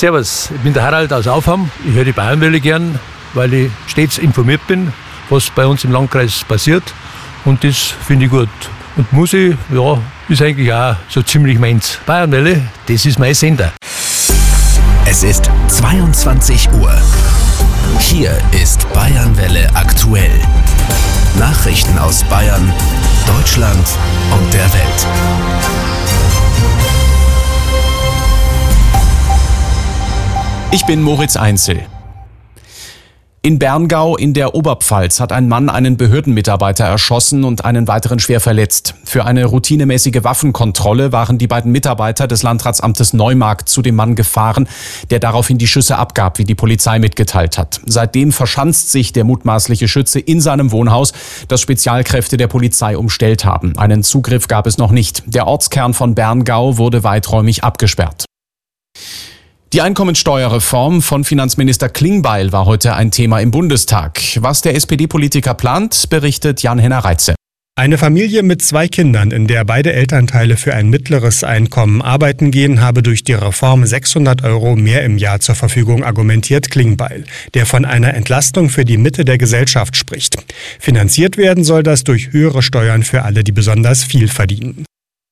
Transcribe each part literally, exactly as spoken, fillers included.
Servus, ich bin der Harald aus Aufham. Ich höre die Bayernwelle gern, weil ich stets informiert bin, was bei uns im Landkreis passiert. Und das finde ich gut. Und Musik, ja, ist eigentlich auch so ziemlich meins. Bayernwelle, das ist mein Sender. Es ist zweiundzwanzig Uhr. Hier ist Bayernwelle aktuell. Nachrichten aus Bayern, Deutschland und der Welt. Ich bin Moritz Einzel. In Berngau in der Oberpfalz hat ein Mann einen Behördenmitarbeiter erschossen und einen weiteren schwer verletzt. Für eine routinemäßige Waffenkontrolle waren die beiden Mitarbeiter des Landratsamtes Neumarkt zu dem Mann gefahren, der daraufhin die Schüsse abgab, wie die Polizei mitgeteilt hat. Seitdem verschanzt sich der mutmaßliche Schütze in seinem Wohnhaus, das Spezialkräfte der Polizei umstellt haben. Einen Zugriff gab es noch nicht. Der Ortskern von Berngau wurde weiträumig abgesperrt. Die Einkommensteuerreform von Finanzminister Klingbeil war heute ein Thema im Bundestag. Was der S P D-Politiker plant, berichtet Jan-Henner Reitze. Eine Familie mit zwei Kindern, in der beide Elternteile für ein mittleres Einkommen arbeiten gehen, habe durch die Reform sechshundert Euro mehr im Jahr zur Verfügung, argumentiert Klingbeil, der von einer Entlastung für die Mitte der Gesellschaft spricht. Finanziert werden soll das durch höhere Steuern für alle, die besonders viel verdienen.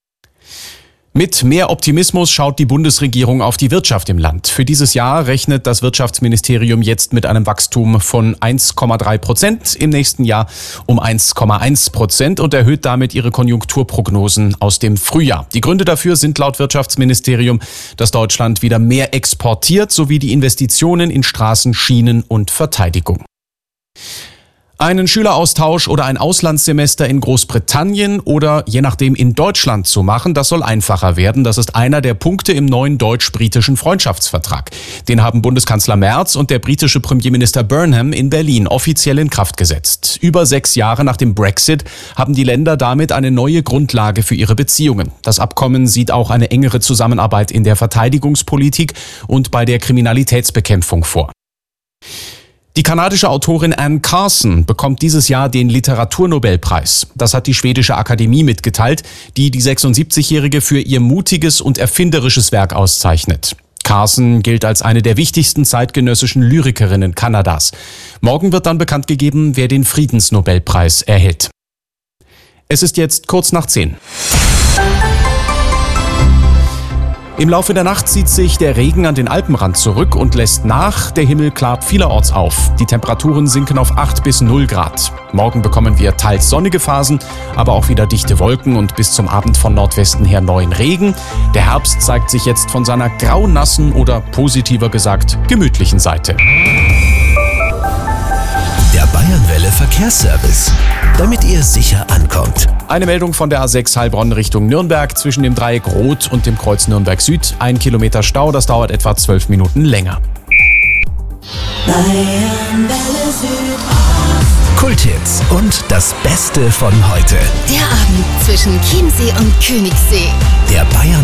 Mit mehr Optimismus schaut die Bundesregierung auf die Wirtschaft im Land. Für dieses Jahr rechnet das Wirtschaftsministerium jetzt mit einem Wachstum von eins Komma drei Prozent, im nächsten Jahr um eins Komma eins Prozent und erhöht damit ihre Konjunkturprognosen aus dem Frühjahr. Die Gründe dafür sind laut Wirtschaftsministerium, dass Deutschland wieder mehr exportiert, sowie die Investitionen in Straßen, Schienen und Verteidigung. Einen Schüleraustausch oder ein Auslandssemester in Großbritannien oder je nachdem in Deutschland zu machen, das soll einfacher werden. Das ist einer der Punkte im neuen deutsch-britischen Freundschaftsvertrag. Den haben Bundeskanzler Merz und der britische Premierminister Burnham in Berlin offiziell in Kraft gesetzt. Über sechs Jahre nach dem Brexit haben die Länder damit eine neue Grundlage für ihre Beziehungen. Das Abkommen sieht auch eine engere Zusammenarbeit in der Verteidigungspolitik und bei der Kriminalitätsbekämpfung vor. Die kanadische Autorin Anne Carson bekommt dieses Jahr den Literaturnobelpreis. Das hat die schwedische Akademie mitgeteilt, die die sechsundsiebzigjährige für ihr mutiges und erfinderisches Werk auszeichnet. Carson gilt als eine der wichtigsten zeitgenössischen Lyrikerinnen Kanadas. Morgen wird dann bekannt gegeben, wer den Friedensnobelpreis erhält. Es ist jetzt kurz nach zehn. Im Laufe der Nacht zieht sich der Regen an den Alpenrand zurück und lässt nach. Der Himmel klart vielerorts auf. Die Temperaturen sinken auf acht bis null Grad. Morgen bekommen wir teils sonnige Phasen, aber auch wieder dichte Wolken und bis zum Abend von Nordwesten her neuen Regen. Der Herbst zeigt sich jetzt von seiner graunassen oder positiver gesagt gemütlichen Seite. Der Bayernwelle Verkehrsservice, damit ihr sicher ankommt. Eine Meldung von der A sechs Heilbronn Richtung Nürnberg zwischen dem Dreieck Rot und dem Kreuz Nürnberg Süd. Ein Kilometer Stau, das dauert etwa zwölf Minuten länger. Bayernwelle Süd. Kulthits und das Beste von heute. Der Abend zwischen Chiemsee und Königssee. Der Bayern